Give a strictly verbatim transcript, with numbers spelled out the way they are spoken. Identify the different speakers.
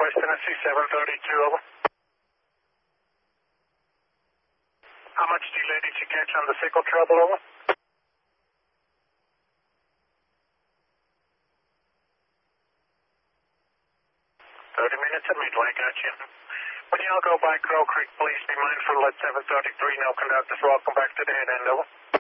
Speaker 1: West Tennessee seven thirty-two, over. How much delay did you catch on the signal trouble, over? thirty minutes at Midway, gotcha. When y'all go by Crow Creek, please be mindful at seven thirty-three, no conductors, welcome back to the head end, over.